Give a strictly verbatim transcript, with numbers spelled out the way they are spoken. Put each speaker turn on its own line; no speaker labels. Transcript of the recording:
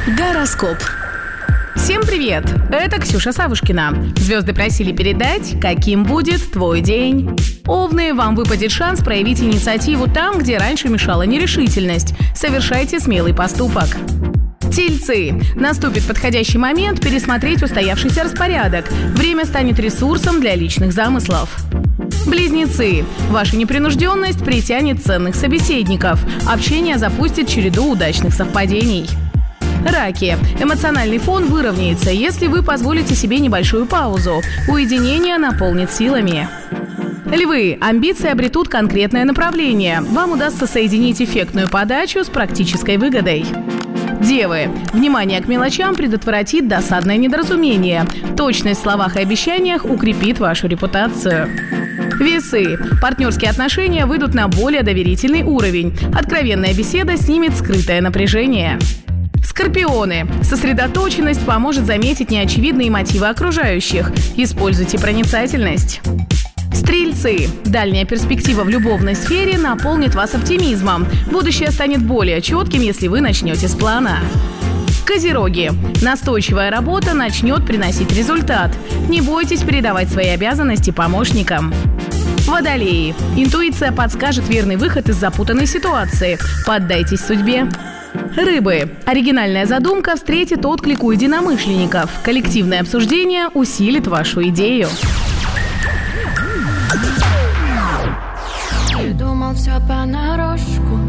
Гороскоп. Всем привет! Это Ксюша Савушкина. Звезды просили передать, каким будет твой день. Овны, вам выпадет шанс проявить инициативу там, где раньше мешала нерешительность. Совершайте смелый поступок. Тельцы. Наступит подходящий момент пересмотреть устоявшийся распорядок. Время станет ресурсом для личных замыслов. Близнецы. Ваша непринужденность притянет ценных собеседников. Общение запустит череду удачных совпадений. Раки. Эмоциональный фон выровняется, если вы позволите себе небольшую паузу. Уединение наполнит силами. Львы. Амбиции обретут конкретное направление. Вам удастся соединить эффектную подачу с практической выгодой. Девы. Внимание к мелочам предотвратит досадное недоразумение. Точность в словах и обещаниях укрепит вашу репутацию. Весы. Партнерские отношения выйдут на более доверительный уровень. Откровенная беседа снимет скрытое напряжение. Скорпионы. Сосредоточенность поможет заметить неочевидные мотивы окружающих. Используйте проницательность. Стрельцы. Дальняя перспектива в любовной сфере наполнит вас оптимизмом. Будущее станет более четким, если вы начнете с плана. Козероги. Настойчивая работа начнет приносить результат. Не бойтесь передавать свои обязанности помощникам. Водолеи. Интуиция подскажет верный выход из запутанной ситуации. Поддайтесь судьбе. Рыбы. Оригинальная задумка встретит отклик у единомышленников. Коллективное обсуждение усилит вашу идею.
Ты думал все понарошку,